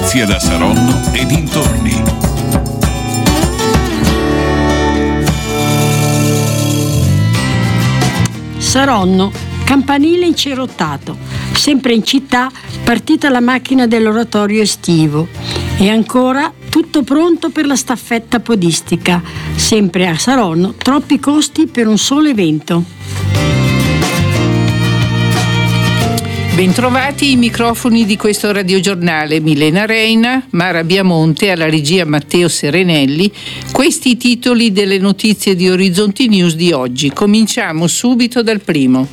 notizie da Saronno e dintorni. Saronno, campanile incerottato. Sempre in città, partita la macchina dell'oratorio estivo. E ancora tutto pronto per la staffetta podistica. Sempre a Saronno, troppi costi per un solo evento. Bentrovati i microfoni di questo radiogiornale. Milena Reina, Mara Biamonte, alla regia Matteo Serenelli. Questi i titoli delle notizie di Orizzonti News di oggi. Cominciamo subito dal primo.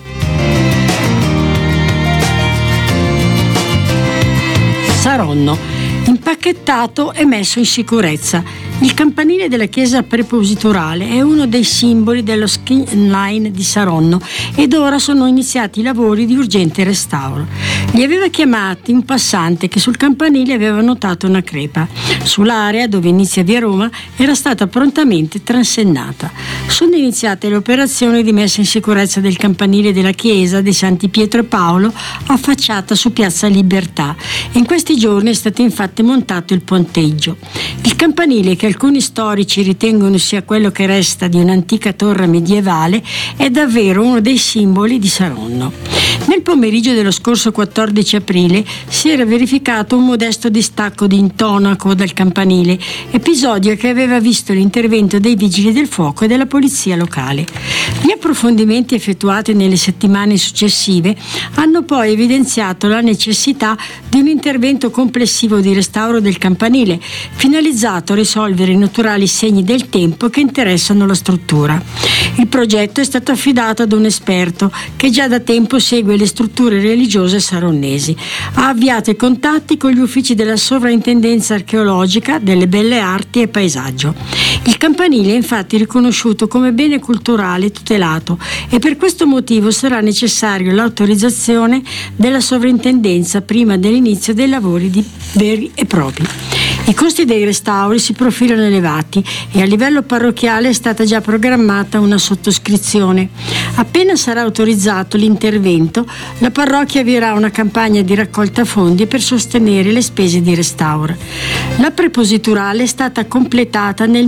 Saronno, impacchettato e messo in sicurezza. Il campanile della chiesa prepositurale è uno dei simboli dello skyline di Saronno ed ora sono iniziati i lavori di urgente restauro. Li aveva chiamati un passante che sul campanile aveva notato una crepa. Sull'area dove inizia via Roma era stata prontamente transennata. Sono iniziate le operazioni di messa in sicurezza del campanile della chiesa dei Santi Pietro e Paolo affacciata su Piazza Libertà. In questi giorni è stato infatti montato il ponteggio. Il campanile, che alcuni storici ritengono sia quello che resta di un'antica torre medievale, è davvero uno dei simboli di Saronno. Nel pomeriggio dello scorso 14 aprile si era verificato un modesto distacco di intonaco dal campanile, episodio che aveva visto l'intervento dei vigili del fuoco e della polizia locale. Gli approfondimenti effettuati nelle settimane successive hanno poi evidenziato la necessità di un intervento complessivo di restauro del campanile, finalizzato a risolvere i naturali segni del tempo che interessano la struttura. Il progetto è stato affidato ad un esperto che già da tempo segue le strutture religiose saronnesi. Ha avviato i contatti con gli uffici della Sovrintendenza Archeologica, delle Belle Arti e Paesaggio. Il campanile è infatti riconosciuto come bene culturale tutelato e per questo motivo sarà necessario l'autorizzazione della Sovrintendenza prima dell'inizio dei lavori veri e propri. I costi dei restauri si profilano elevati e a livello parrocchiale è stata già programmata una sottoscrizione. Appena sarà autorizzato l'intervento, la parrocchia avvierà una campagna di raccolta fondi per sostenere le spese di restauro. La prepositurale è stata completata nel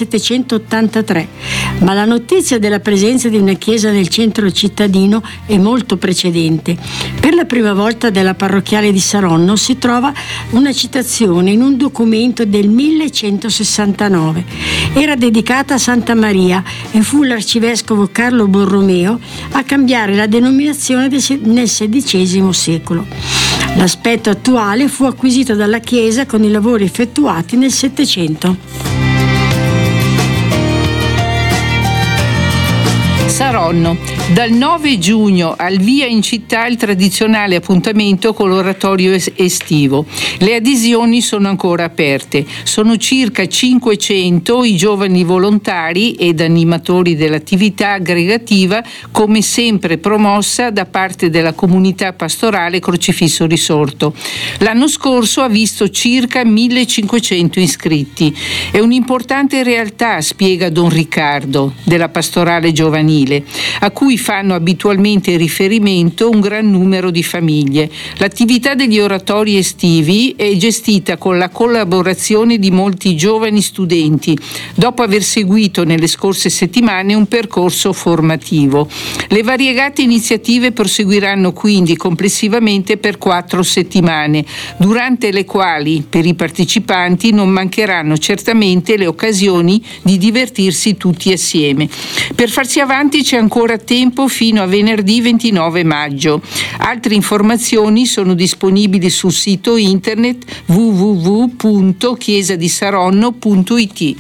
1783, ma la notizia della presenza di una chiesa nel centro cittadino è molto precedente. Per la prima volta della parrocchiale di Saronno si trova una citazione in un documento del 1169. Era dedicata a Santa Maria e fu l'arcivescovo Carlo Borromeo a cambiare la denominazione nel XVI secolo. L'aspetto attuale fu acquisito dalla chiesa con i lavori effettuati nel Settecento. Saronno. Dal 9 giugno al via in città il tradizionale appuntamento con l'oratorio estivo. Le adesioni sono ancora aperte. Sono circa 500 i giovani volontari ed animatori dell'attività aggregativa, come sempre promossa da parte della comunità pastorale Crocifisso Risorto. L'anno scorso ha visto circa 1500 iscritti. È un'importante realtà, spiega Don Riccardo, della pastorale giovanile, a cui fanno abitualmente riferimento un gran numero di famiglie. L'attività degli oratori estivi è gestita con la collaborazione di molti giovani studenti, dopo aver seguito nelle scorse settimane un percorso formativo. Le variegate iniziative proseguiranno quindi complessivamente per 4 settimane, durante le quali per i partecipanti non mancheranno certamente le occasioni di divertirsi tutti assieme. Per farsi avanti c'è ancora tempo fino a venerdì 29 maggio. Altre informazioni sono disponibili sul sito internet www.chiesadisaronno.it.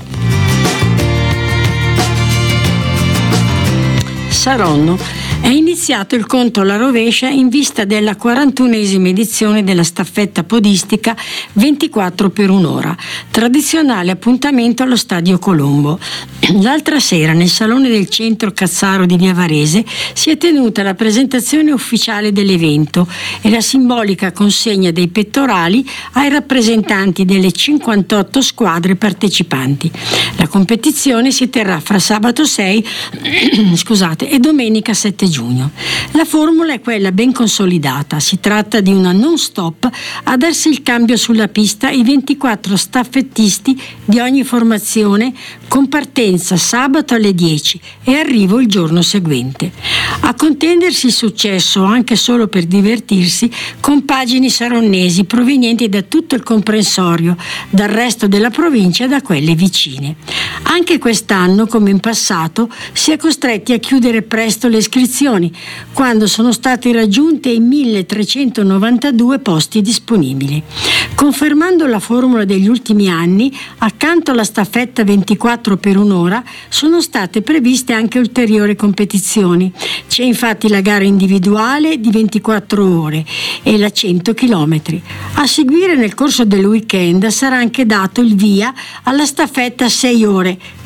Saronno. È iniziato il conto alla rovescia in vista della 41esima edizione della staffetta podistica 24 per un'ora, tradizionale appuntamento allo Stadio Colombo. L'altra sera nel Salone del Centro Cazzaro di Via Varese si è tenuta la presentazione ufficiale dell'evento e la simbolica consegna dei pettorali ai rappresentanti delle 58 squadre partecipanti. La competizione si terrà fra sabato 6 e domenica 7 giugno. La formula è quella ben consolidata, si tratta di una non-stop a darsi il cambio sulla pista i 24 staffettisti di ogni formazione, con partenza sabato alle 10 e arrivo il giorno seguente. A contendersi il successo, anche solo per divertirsi, compagini saronnesi provenienti da tutto il comprensorio, dal resto della provincia e da quelle vicine. Anche quest'anno, come in passato, si è costretti a chiudere presto le iscrizioni, quando sono stati raggiunti i 1392 posti disponibili. Confermando la formula degli ultimi anni, accanto alla staffetta 24 per un'ora sono state previste anche ulteriori competizioni. C'è infatti la gara individuale di 24 ore e la 100 km. A seguire nel corso del weekend sarà anche dato il via alla staffetta 6 ore,